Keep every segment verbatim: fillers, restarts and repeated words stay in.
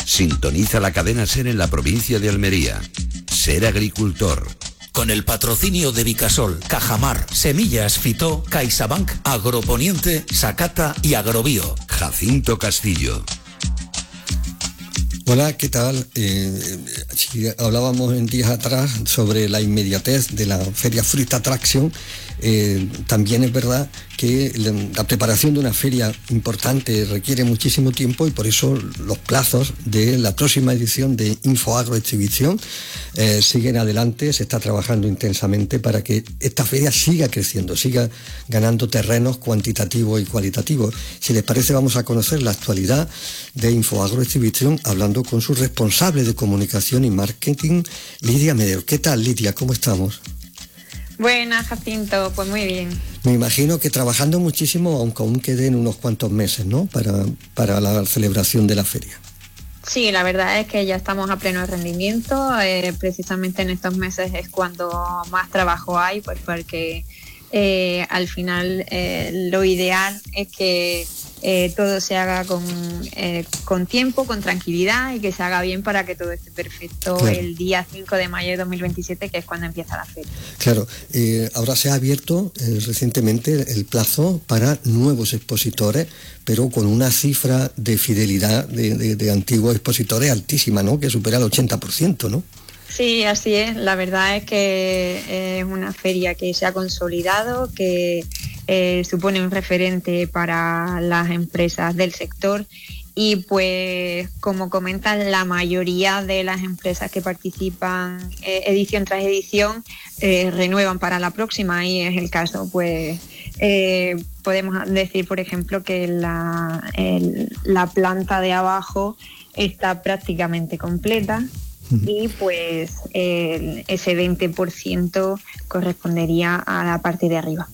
Sintoniza la cadena SER en la provincia de Almería. Ser agricultor. Con el patrocinio de Vicasol, Cajamar, Semillas Fitó, CaixaBank, Agroponiente, Sacata y Agrobio. Jacinto Castillo. Hola, ¿qué tal? Eh, si hablábamos en días atrás sobre la inmediatez de la Feria Fruit Attraction, eh, también es verdad que la, la preparación de una feria importante requiere muchísimo tiempo y por eso los plazos de la próxima edición de InfoAgro Exhibición eh, siguen adelante. Se está trabajando intensamente para que esta feria siga creciendo, siga ganando terrenos cuantitativos y cualitativos. Si les parece, vamos a conocer la actualidad de InfoAgro Exhibición hablando con su responsable de comunicación y marketing, Lidia Medero. ¿Qué tal, Lidia? ¿Cómo estamos? Buenas, Jacinto, pues muy bien. Me imagino que trabajando muchísimo, aunque aún queden unos cuantos meses, ¿no?, para, para la celebración de la feria. Sí, la verdad es que ya estamos a pleno rendimiento. Eh, precisamente en estos meses es cuando más trabajo hay, pues porque eh, al final eh, lo ideal es que eh, todo se haga con, eh, con tiempo, con tranquilidad y que se haga bien para que todo esté perfecto. Claro. El día cinco de mayo de dos mil veintisiete, que es cuando empieza la feria. Claro, eh, ahora se ha abierto eh, recientemente el plazo para nuevos expositores, pero con una cifra de fidelidad de, de, de antiguos expositores altísima, ¿no?, que supera el ochenta por ciento, ¿no? Sí, así es. La verdad es que es una feria que se ha consolidado, que eh, supone un referente para las empresas del sector y pues, como comentan, la mayoría de las empresas que participan eh, edición tras edición eh, renuevan para la próxima y es el caso, pues eh, podemos decir, por ejemplo, que la, el, la planta de abajo está prácticamente completa. Y pues eh, ese veinte por ciento correspondería a la parte de arriba.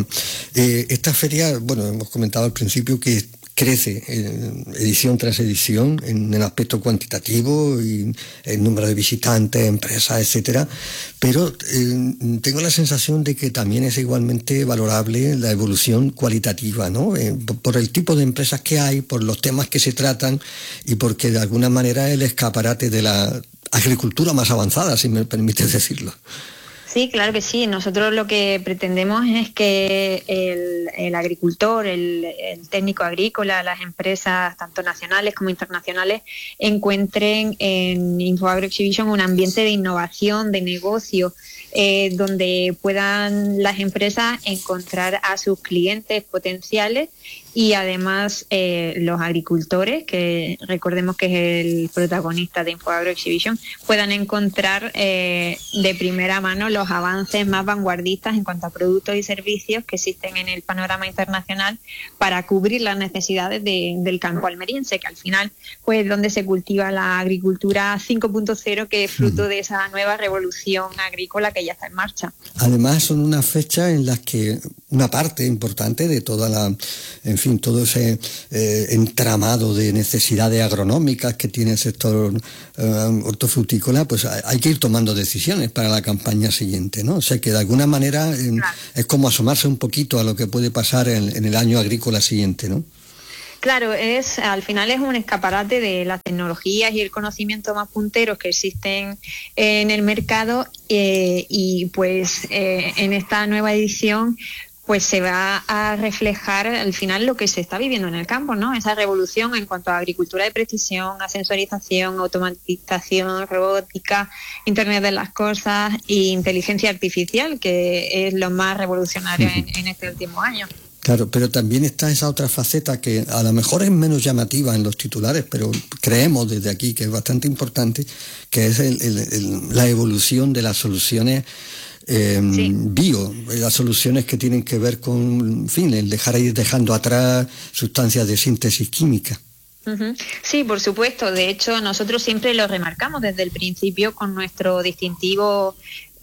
Eh, esta feria, bueno, hemos comentado al principio que crece eh, edición tras edición en el aspecto cuantitativo y el número de visitantes, empresas, etcétera, pero eh, tengo la sensación de que también es igualmente valorable la evolución cualitativa, ¿no? Eh, por el tipo de empresas que hay, por los temas que se tratan y porque de alguna manera es el escaparate de la agricultura más avanzada, si me permites decirlo. Sí, claro que sí. Nosotros lo que pretendemos es que el, el agricultor, el, el técnico agrícola, las empresas tanto nacionales como internacionales encuentren en InfoAgro Exhibition un ambiente de innovación, de negocio, eh, donde puedan las empresas encontrar a sus clientes potenciales y además eh, los agricultores, que recordemos que es el protagonista de InfoAgro Exhibition, puedan encontrar eh, de primera mano los avances más vanguardistas en cuanto a productos y servicios que existen en el panorama internacional para cubrir las necesidades de, del campo almeriense, que al final pues es donde se cultiva la agricultura cinco punto cero, que es fruto de esa nueva revolución agrícola que ya está en marcha. Además son unas fechas en las que una parte importante de toda la, en fin, todo ese eh, entramado de necesidades agronómicas que tiene el sector eh, hortofrutícola, pues hay que ir tomando decisiones para la campaña siguiente, ¿no? O sea que de alguna manera eh, claro, es como asomarse un poquito a lo que puede pasar en, en el año agrícola siguiente, ¿no? Claro, es al final es un escaparate de las tecnologías y el conocimiento más punteros que existen en el mercado eh, y pues eh, en esta nueva edición pues se va a reflejar al final lo que se está viviendo en el campo, ¿no? Esa revolución en cuanto a agricultura de precisión, a sensorización, automatización, robótica, Internet de las cosas e inteligencia artificial, que es lo más revolucionario en, en este último año. Claro, pero también está esa otra faceta que a lo mejor es menos llamativa en los titulares, pero creemos desde aquí que es bastante importante, que es el, el, el, la evolución de las soluciones eh, sí. bio, las soluciones que tienen que ver con, en fin, el dejar ir dejando atrás sustancias de síntesis química. Uh-huh. Sí, por supuesto. De hecho, nosotros siempre lo remarcamos desde el principio con nuestro distintivo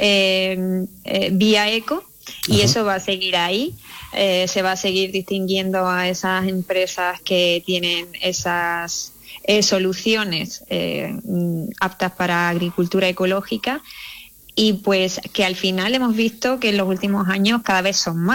eh, eh, Vía Eco. Y Ajá. eso va a seguir ahí, eh, se va a seguir distinguiendo a esas empresas que tienen esas eh, soluciones eh, aptas para agricultura ecológica y pues que al final hemos visto que en los últimos años cada vez son más.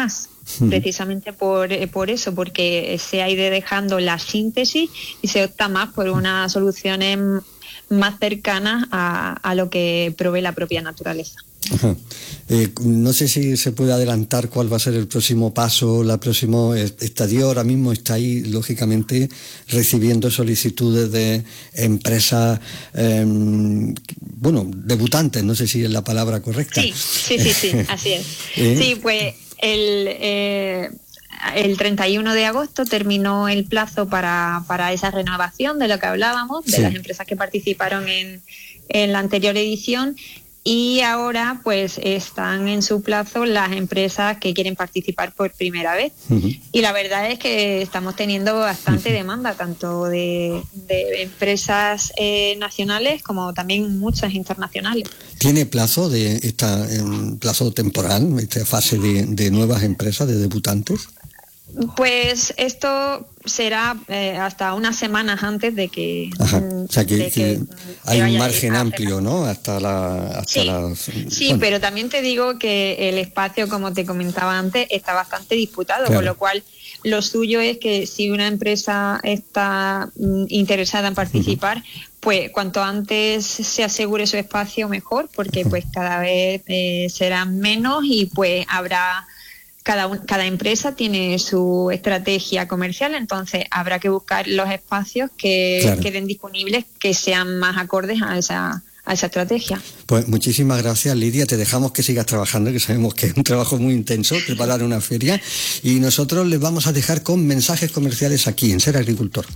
precisamente por, por eso, porque se ha ido dejando la síntesis y se opta más por unas soluciones más cercanas a, a lo que provee la propia naturaleza. Ajá. Eh, no sé si se puede adelantar cuál va a ser el próximo paso, la próxima estadio. Ahora mismo está ahí, lógicamente, recibiendo solicitudes de empresas, eh, bueno, debutantes, no sé si es la palabra correcta. Sí, sí, sí, sí, así es. ¿Eh? Sí, pues el... Eh, El treinta y uno de agosto terminó el plazo para, para esa renovación de lo que hablábamos, de sí. las empresas que participaron en, en la anterior edición, y ahora pues están en su plazo las empresas que quieren participar por primera vez. Uh-huh. Y la verdad es que estamos teniendo bastante uh-huh. demanda, tanto de, de empresas eh, nacionales como también muchas internacionales. ¿Tiene plazo de esta en plazo temporal, esta fase de, de nuevas empresas, de debutantes? Pues esto será eh, hasta unas semanas antes de que... Ajá. O sea que, que, que hay un margen amplio, ¿no? Hasta la... Hasta sí, la, sí bueno. Pero también te digo que el espacio, como te comentaba antes, está bastante disputado, claro. Con lo cual lo suyo es que si una empresa está mm, interesada en participar, uh-huh. pues cuanto antes se asegure su espacio mejor, porque uh-huh. pues cada vez eh, serán menos y pues habrá... Cada, un, cada empresa tiene su estrategia comercial, entonces habrá que buscar los espacios que claro. queden disponibles, que sean más acordes a esa, a esa estrategia. Pues muchísimas gracias, Lidia. Te dejamos que sigas trabajando, que sabemos que es un trabajo muy intenso preparar una feria, y nosotros les vamos a dejar con mensajes comerciales aquí en Ser Agricultor.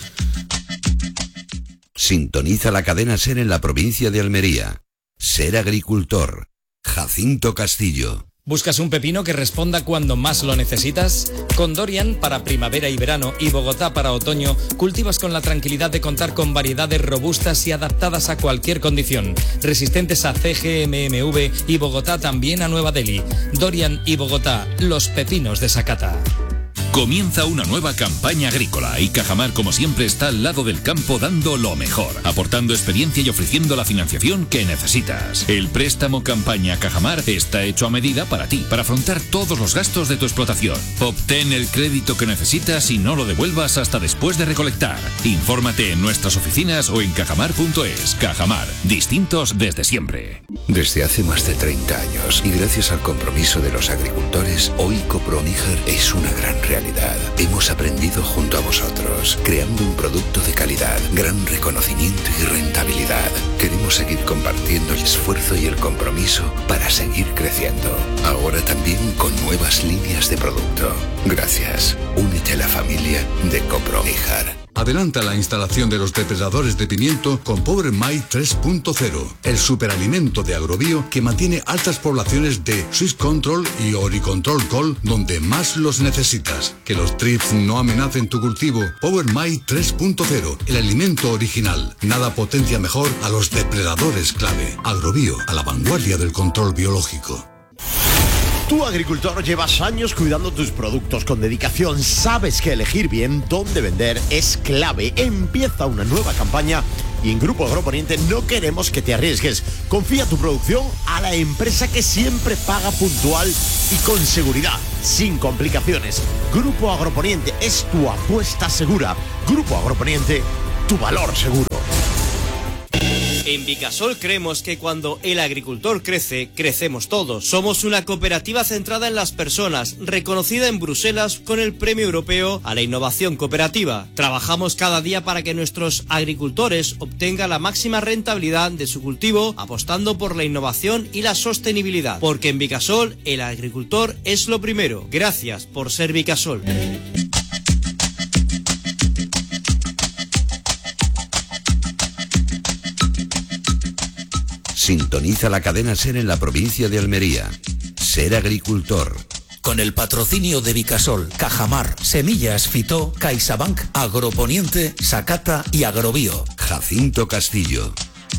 Sintoniza la cadena Ser en la provincia de Almería. Ser Agricultor. Jacinto Castillo. ¿Buscas un pepino que responda cuando más lo necesitas? Con Dorian para primavera y verano y Bogotá para otoño, cultivas con la tranquilidad de contar con variedades robustas y adaptadas a cualquier condición, resistentes a C G M M V y Bogotá también a Nueva Delhi. Dorian y Bogotá, los pepinos de Sakata. Comienza una nueva campaña agrícola y Cajamar, como siempre, está al lado del campo dando lo mejor, aportando experiencia y ofreciendo la financiación que necesitas. El préstamo campaña Cajamar está hecho a medida para ti, para afrontar todos los gastos de tu explotación. Obtén el crédito que necesitas y no lo devuelvas hasta después de recolectar. Infórmate en nuestras oficinas o en cajamar punto es. Cajamar, distintos desde siempre. Desde hace más de treinta años y gracias al compromiso de los agricultores, hoy Coproníger es una gran realidad. Hemos aprendido junto a vosotros, creando un producto de calidad, gran reconocimiento y rentabilidad. Queremos seguir compartiendo el esfuerzo y el compromiso para seguir creciendo. Ahora también con nuevas líneas de producto. Gracias. Únete a la familia de Coproníger. Adelanta la instalación de los depredadores de pimiento con Power My tres punto cero, el superalimento de Agrobio que mantiene altas poblaciones de Swiss Control y Oricontrol Col donde más los necesitas. Que los trips no amenacen tu cultivo. Power My tres punto cero, el alimento original. Nada potencia mejor a los depredadores clave. Agrobio, a la vanguardia del control biológico. Tú, agricultor, llevas años cuidando tus productos con dedicación. Sabes que elegir bien dónde vender es clave. Empieza una nueva campaña y en Grupo Agroponiente no queremos que te arriesgues. Confía tu producción a la empresa que siempre paga puntual y con seguridad, sin complicaciones. Grupo Agroponiente es tu apuesta segura. Grupo Agroponiente, tu valor seguro. En Vicasol creemos que cuando el agricultor crece, crecemos todos. Somos una cooperativa centrada en las personas, reconocida en Bruselas con el Premio Europeo a la Innovación Cooperativa. Trabajamos cada día para que nuestros agricultores obtengan la máxima rentabilidad de su cultivo, apostando por la innovación y la sostenibilidad. Porque en Vicasol, el agricultor es lo primero. Gracias por ser Vicasol. Sintoniza la cadena Ser en la provincia de Almería. Ser Agricultor. Con el patrocinio de Vicasol, Cajamar, Semillas Fitó, CaixaBank, Agroponiente, Sakata y Agrobio. Jacinto Castillo.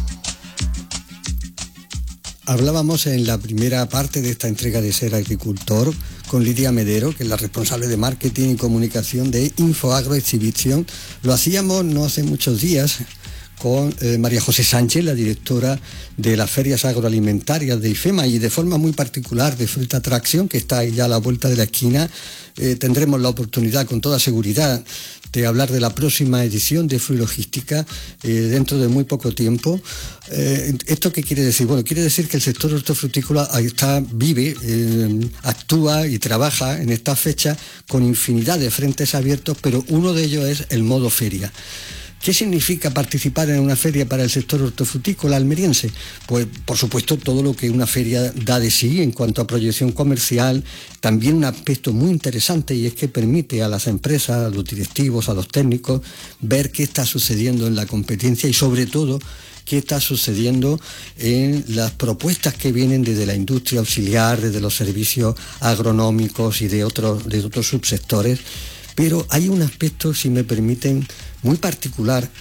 Hablábamos en la primera parte de esta entrega de Ser Agricultor con Lidia Medero, que es la responsable de marketing y comunicación de Infoagro Exhibición. Lo hacíamos no hace muchos días con eh, María José Sánchez, la directora de las ferias agroalimentarias de IFEMA, y de forma muy particular de Fruta Traction, que está ahí ya a la vuelta de la esquina. Eh, tendremos la oportunidad con toda seguridad de hablar de la próxima edición de Fruilogística eh, dentro de muy poco tiempo. Eh, ¿Esto qué quiere decir? Bueno, quiere decir que el sector hortofrutícola está, vive, eh, actúa y trabaja en esta fecha con infinidad de frentes abiertos, pero uno de ellos es el modo feria. ¿Qué significa participar en una feria para el sector hortofrutícola almeriense? Pues, por supuesto, todo lo que una feria da de sí en cuanto a proyección comercial. También un aspecto muy interesante, y es que permite a las empresas, a los directivos, a los técnicos, ver qué está sucediendo en la competencia y, sobre todo, qué está sucediendo en las propuestas que vienen desde la industria auxiliar, desde los servicios agronómicos y de otros, de otros subsectores. Pero hay un aspecto, si me permiten, muy particular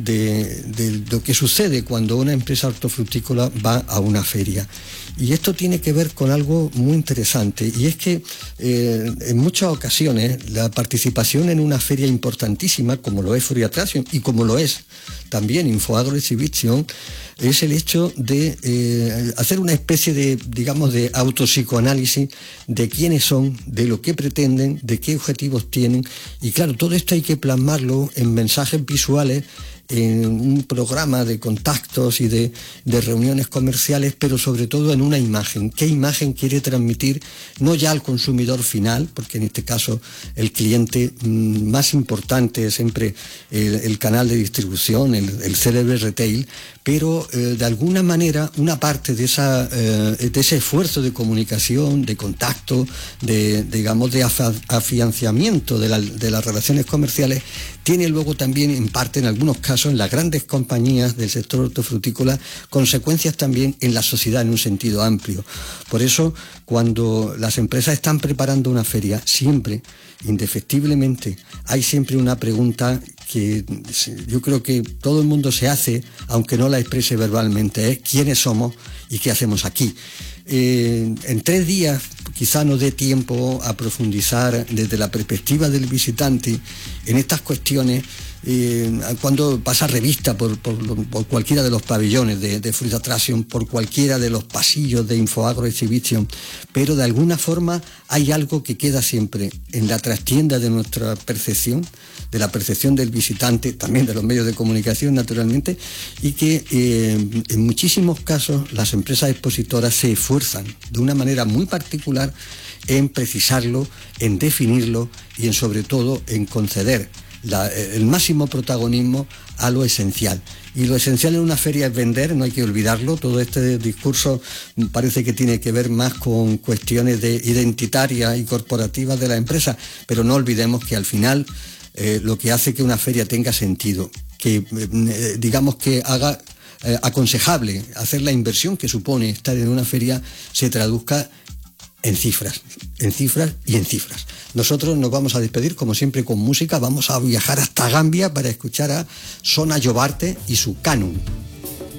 de, de lo que sucede cuando una empresa hortofrutícola va a una feria. Y esto tiene que ver con algo muy interesante, y es que eh, en muchas ocasiones la participación en una feria importantísima, como lo es Fruit Attraction y como lo es también InfoAgro Exhibition, es el hecho de eh, hacer una especie de, digamos, de autopsicoanálisis de quiénes son, de lo que pretenden, de qué objetivos tienen. Y claro, todo esto hay que plasmarlo en mensajes visuales, en un programa de contactos y de, de reuniones comerciales, pero sobre todo en una imagen. ¿Qué imagen quiere transmitir? No ya al consumidor final, porque en este caso el cliente mmm, más importante es siempre el, el canal de distribución, el, el célebre retail, pero eh, de alguna manera una parte de, esa, eh, de ese esfuerzo de comunicación, de contacto, de, digamos, de afianzamiento de, la, de las relaciones comerciales, tiene luego también, en parte, en algunos casos, en las grandes compañías del sector hortofrutícola, consecuencias también en la sociedad en un sentido amplio. Por eso, cuando las empresas están preparando una feria, siempre, indefectiblemente, hay siempre una pregunta que yo creo que todo el mundo se hace, aunque no la exprese verbalmente, es ¿quiénes somos y qué hacemos aquí? Eh, en tres días quizá no dé tiempo a profundizar desde la perspectiva del visitante en estas cuestiones. Eh, cuando pasa revista por, por, por cualquiera de los pabellones de, de Fruit Attraction, por cualquiera de los pasillos de InfoAgro Exhibition, pero de alguna forma hay algo que queda siempre en la trastienda de nuestra percepción, de la percepción del visitante, también de los medios de comunicación naturalmente, y que eh, en muchísimos casos las empresas expositoras se esfuerzan de una manera muy particular en precisarlo, en definirlo y en, sobre todo, en conceder La, el máximo protagonismo a lo esencial. Y lo esencial en una feria es vender, no hay que olvidarlo. Todo este discurso parece que tiene que ver más con cuestiones de identitarias y corporativas de la empresa, pero no olvidemos que al final eh, lo que hace que una feria tenga sentido, que eh, digamos que haga eh, aconsejable hacer la inversión que supone estar en una feria, se traduzca en cifras, en cifras y en cifras. Nosotros nos vamos a despedir, como siempre, con música. Vamos a viajar hasta Gambia para escuchar a Sona Jobarte y su Canum.